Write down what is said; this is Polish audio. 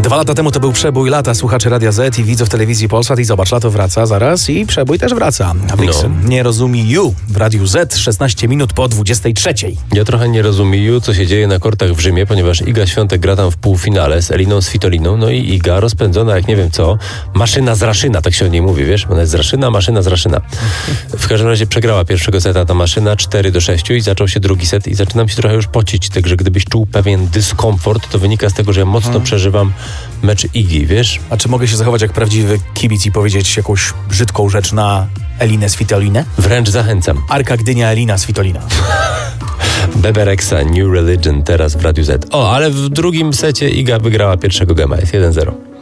2 lata temu to był przebój lata słuchaczy Radia Z i widzów telewizji Polsat i zobacz, lato wraca zaraz i przebój też wraca. Vixen nie rozumie You w Radiu Z 16 minut po 23. Ja trochę nie rozumiem, co się dzieje na kortach w Rzymie, ponieważ Iga Świątek gra tam w półfinale z Eliną Svitoliną, no i Iga rozpędzona jak nie wiem co, maszyna z Raszyna, tak się o niej mówi, wiesz? Ona jest z Raszyna, maszyna z Raszyna. W każdym razie przegrała pierwszego seta ta maszyna 4-6 i zaczął się drugi set i zaczynam się trochę już pocić, także gdybyś czuł pewien dyskomfort, to wynika z tego, że ja mocno przeżywam mecz Igi, wiesz? A czy mogę się zachować jak prawdziwy kibic i powiedzieć jakąś brzydką rzecz na Elinę Svitolinę? Wręcz zachęcam. Arka Gdynia, Elina Svitolina. Bebe Rexha, New Religion teraz w Radiu Z. O, ale w drugim secie Iga wygrała pierwszego gema, jest 1-0.